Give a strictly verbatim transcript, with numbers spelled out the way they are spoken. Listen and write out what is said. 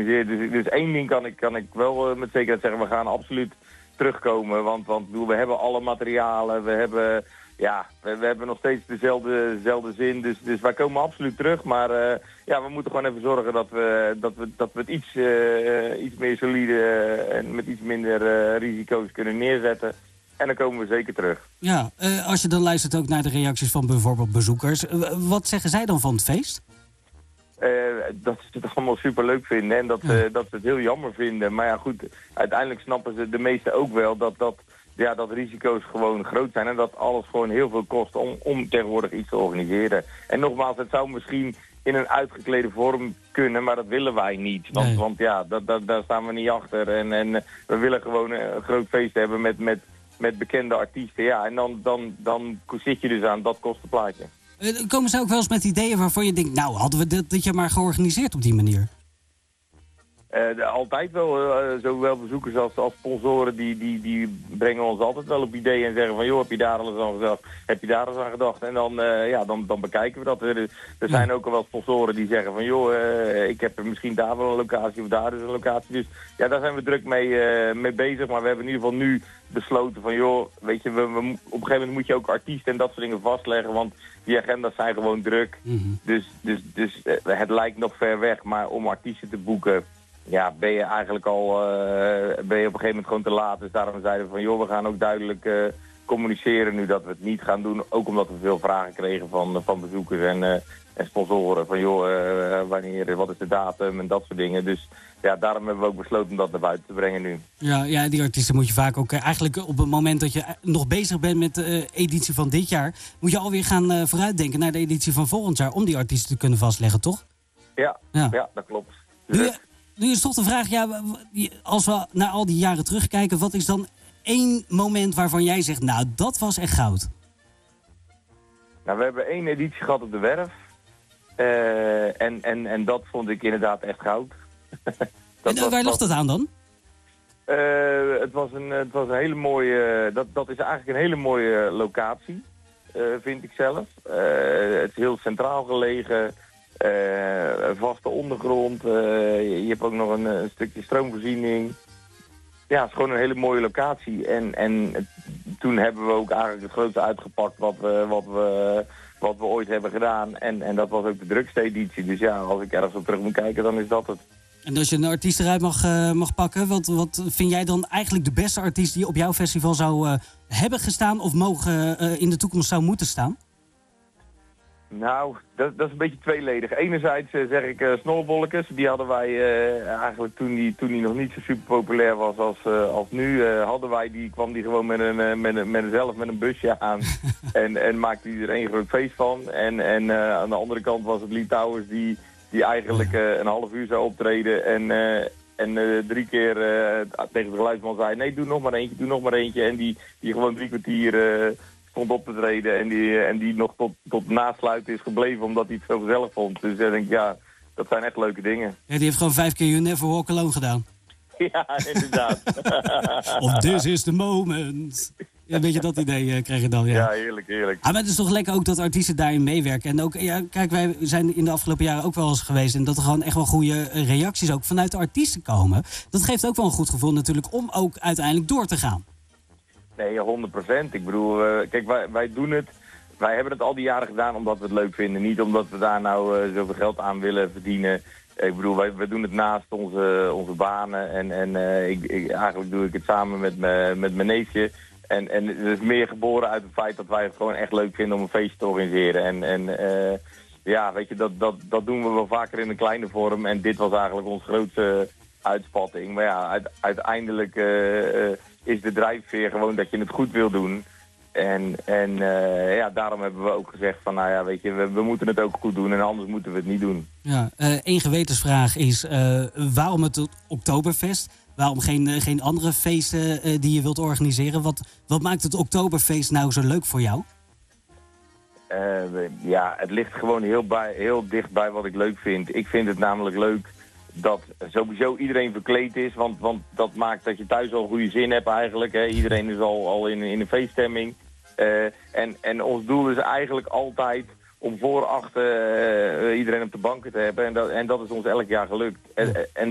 georganiseerd. Dus, dus één ding kan ik, kan ik wel uh, met zekerheid zeggen, we gaan absoluut terugkomen. Want, want bedoel, we hebben alle materialen, we hebben, ja, we, we hebben nog steeds dezelfde, dezelfde zin. Dus, dus wij komen absoluut terug. Maar uh, ja, we moeten gewoon even zorgen dat we, dat we, dat we het iets, uh, iets meer solide uh, en met iets minder uh, risico's kunnen neerzetten. En dan komen we zeker terug. Ja, uh, als je dan luistert ook naar de reacties van bijvoorbeeld bezoekers. Uh, wat zeggen zij dan van het feest? Uh, dat ze het allemaal superleuk vinden en dat, uh, dat ze het heel jammer vinden. Maar ja goed, uiteindelijk snappen ze de meesten ook wel dat, dat, ja, dat risico's gewoon groot zijn. En dat alles gewoon heel veel kost om, om tegenwoordig iets te organiseren. En nogmaals, het zou misschien in een uitgeklede vorm kunnen, maar dat willen wij niet. Want, nee. want ja, dat, dat, daar staan we niet achter. En, en we willen gewoon een groot feest hebben met, met, met bekende artiesten. Ja, en dan, dan, dan zit je dus aan dat kostenplaatje. Komen ze ook wel eens met ideeën waarvan je denkt, nou, hadden we dit, dit jaar maar georganiseerd op die manier? Uh, de, altijd wel, uh, zowel bezoekers als, als sponsoren, die, die, die brengen ons altijd wel op ideeën en zeggen van, joh, heb je daar alles aan gedacht? Heb je daar eens aan gedacht? En dan, uh, ja, dan, dan bekijken we dat. Er, er zijn ja. ook al wel sponsoren die zeggen van, joh, uh, ik heb er misschien daar wel een locatie of daar is een locatie. Dus ja, daar zijn we druk mee, uh, mee bezig. Maar we hebben in ieder geval nu besloten van, joh, weet je, we, we, op een gegeven moment moet je ook artiesten en dat soort dingen vastleggen, want die agendas zijn gewoon druk. Mm-hmm. Dus, dus, dus uh, het lijkt nog ver weg, maar om artiesten te boeken, ja, ben je eigenlijk al uh, ben je op een gegeven moment gewoon te laat. Dus daarom zeiden we van, joh, we gaan ook duidelijk uh, communiceren nu dat we het niet gaan doen. Ook omdat we veel vragen kregen van, van bezoekers en, uh, en sponsoren. Van, joh, uh, wanneer, wat is de datum en dat soort dingen. Dus ja, daarom hebben we ook besloten om dat naar buiten te brengen nu. Ja, ja, die artiesten moet je vaak ook uh, eigenlijk op het moment dat je nog bezig bent met de uh, editie van dit jaar, moet je alweer gaan uh, vooruitdenken naar de editie van volgend jaar om die artiesten te kunnen vastleggen, toch? Ja, ja. ja dat klopt. Dus nu is toch de vraag, ja, als we naar al die jaren terugkijken, wat is dan één moment waarvan jij zegt, nou, dat was echt goud? Nou, we hebben één editie gehad op de Werf. Uh, en, en, en dat vond ik inderdaad echt goud. en uh, waar lag dat aan dan? Uh, het, was een, het was een hele mooie, dat, dat is eigenlijk een hele mooie locatie, uh, vind ik zelf. Uh, het is heel centraal gelegen. Uh, vaste ondergrond, uh, je, je hebt ook nog een, een stukje stroomvoorziening. Ja, het is gewoon een hele mooie locatie. En, en toen hebben we ook eigenlijk het grootste uitgepakt wat we, wat we, wat we ooit hebben gedaan. En, en dat was ook de drukste editie. Dus ja, als ik ergens op terug moet kijken, dan is dat het. En als je een artiest eruit mag, uh, mag pakken, wat, wat vind jij dan eigenlijk de beste artiest die op jouw festival zou uh, hebben gestaan of mogen uh, in de toekomst zou moeten staan? Nou, dat, dat is een beetje tweeledig. Enerzijds uh, zeg ik uh, Snorbolletjes. Die hadden wij uh, eigenlijk toen die, toen die nog niet zo super populair was als, uh, als nu. Uh, hadden wij, die kwam die gewoon met een, uh, met een, met een zelf met een busje aan. en, en maakte die er één groot feest van. En, en uh, aan de andere kant was het Lee Towers die, die eigenlijk uh, een half uur zou optreden. En, uh, en uh, drie keer uh, tegen de geluidsman zei, nee, doe nog maar eentje, doe nog maar eentje. En die, die gewoon drie kwartier... Uh, stond op te treden en die, en die nog tot, tot nasluiten is gebleven omdat hij het zo gezellig vond. Dus ik denk, ja, dat zijn echt leuke dingen. Ja, die heeft gewoon vijf keer You Never Walk Alone gedaan. Ja, inderdaad. Of This is the Moment. Ja, een beetje dat idee uh, krijg je dan, ja. Ja, heerlijk, heerlijk. Ah, maar het is toch lekker ook dat artiesten daarin meewerken. En ook, ja, kijk, wij zijn in de afgelopen jaren ook wel eens geweest en dat er gewoon echt wel goede reacties ook vanuit de artiesten komen. Dat geeft ook wel een goed gevoel natuurlijk om ook uiteindelijk door te gaan. Nee, honderd procent. Ik bedoel, uh, kijk, wij, wij doen het, wij hebben het al die jaren gedaan omdat we het leuk vinden. Niet omdat we daar nou uh, zoveel geld aan willen verdienen. Ik bedoel, wij, wij doen het naast onze, onze banen. En, en uh, ik, ik, eigenlijk doe ik het samen met, me, met mijn neefje. En, en het is meer geboren uit het feit dat wij het gewoon echt leuk vinden om een feestje te organiseren. En, en uh, ja, weet je, dat, dat, dat doen we wel vaker in een kleine vorm. En dit was eigenlijk onze grootste uitspatting. Maar ja, uit, uiteindelijk... Uh, uh, is de drijfveer gewoon dat je het goed wil doen. En, en uh, ja, daarom hebben we ook gezegd van, nou ja, weet je, we, we moeten het ook goed doen en anders moeten we het niet doen. Ja, uh, één gewetensvraag is, uh, waarom het Oktoberfest? Waarom geen, uh, geen andere feesten uh, die je wilt organiseren? Wat, wat maakt het Oktoberfeest nou zo leuk voor jou? Uh, ja, het ligt gewoon heel, bij, heel dicht bij wat ik leuk vind. Ik vind het namelijk leuk dat sowieso iedereen verkleed is, want, want dat maakt dat je thuis al goede zin hebt eigenlijk. Hè. Iedereen is al, al in, in een feeststemming. Uh, en, en ons doel is eigenlijk altijd om voor achter uh, iedereen op de banken te hebben. En dat, en dat is ons elk jaar gelukt. En, en